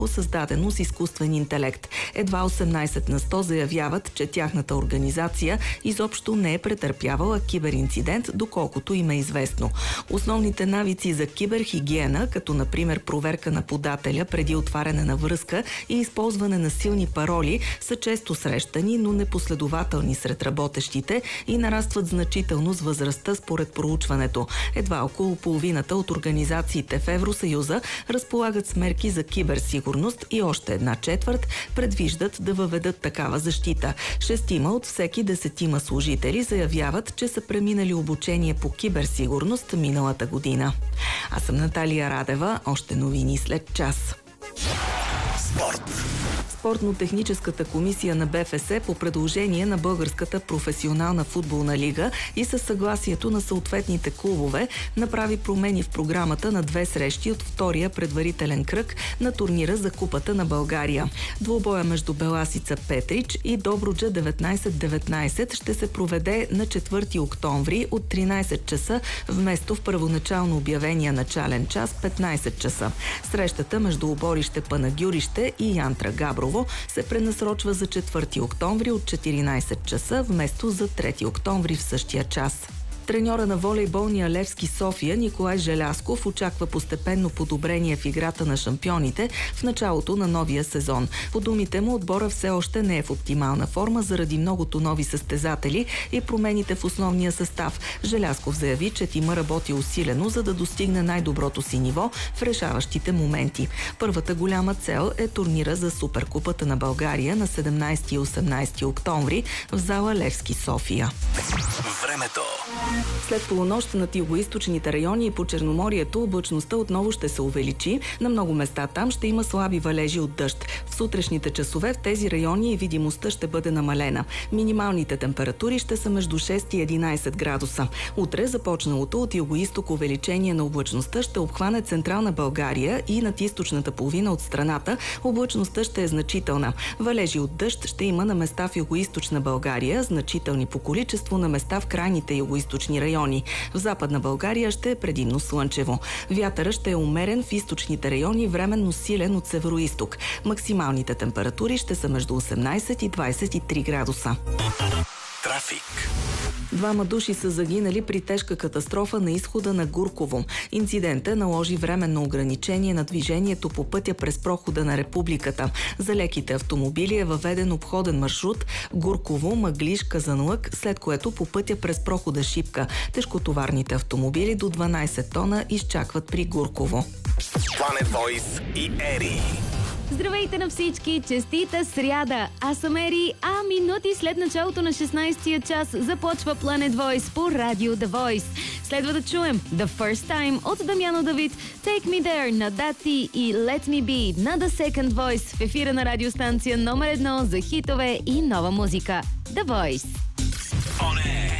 създадено с изкуствен интелект. Едва 18 на 100 заявяват, че тяхната организация изобщо не е претърпявала киберинцидент, доколкото им е известно. Основните навици за киберхигиена, като например проверка на подателя преди отваряне на връзка и използване на силни пароли, са често срещани, но непоследователни сред работещите и нарастват значително с възрастта според проучването. Едва около половината от организациите в Евросъюза разполагат с мерки за киберсигурност и още една четвърт предвиждат да въведат такава защита. 6 от всеки 10 служители заявяват, че са преминали обучение по киберсигурност миналата година. Аз съм Наталия Радева. Още новини след час. Спорт. Спортно-техническата комисия на БФС по предложение на Българската професионална футболна лига и със съгласието на съответните клубове направи промени в програмата на 2 срещи от втория предварителен кръг на турнира за Купата на България. Двубоя между Беласица Петрич и Добруджа 19-19 ще се проведе на 4 октомври от 13 часа вместо в първоначално обявения начален час 15 часа. Срещата между Оборище Панагюрище и Янтра Габрово се пренасрочва за 4 октомври от 14 часа вместо за 3 октомври в същия час. Треньора на волейболния Левски София Николай Желязков очаква постепенно подобрение в играта на шампионите в началото на новия сезон. По думите му, отбора все още не е в оптимална форма заради многото нови състезатели и промените в основния състав. Желязков заяви, че тима работи усилено, за да достигне най-доброто си ниво в решаващите моменти. Първата голяма цел е турнира за Суперкупата на България на 17 и 18 октомври в зала Левски София. Времето. След полунощ над югоизточните райони и по Черноморието облачността отново ще се увеличи. На много места там ще има слаби валежи от дъжд. В сутрешните часове в тези райони видимостта ще бъде намалена. Минималните температури ще са между 6 и 11 градуса. Утре започналото от югоизток увеличение на облачността ще обхване централна България и над източната половина от страната облачността ще е значителна. Валежи от дъжд ще има на места в югоизточна България, значителни по количество на места в крайните югоизточни райони. В Западна България ще е предимно слънчево. Вятъра ще е умерен в източните райони, временно силен от североизток. Максималните температури ще са между 18 и 23 градуса. Трафик. 2 души са загинали при тежка катастрофа на изхода на Гурково. Инцидентът наложи временно ограничение на движението по пътя през прохода на Републиката. За леките автомобили е въведен обходен маршрут Гурково, Мъглиж, Казанлък, след което по пътя през прохода Шипка. Тежкотоварните автомобили до 12 тона изчакват при Гурково. Planet Voice и Ери. Здравейте на всички! Честита сряда! Аз съм Ери, а минути след началото на 16-тия час започва Planet Voice по радио The Voice. Следва да чуем The First Time от Дамяно Давид, Take Me There на Дати и Let Me Be на The Second Voice в ефира на радиостанция номер 1 за хитове и нова музика. The Voice.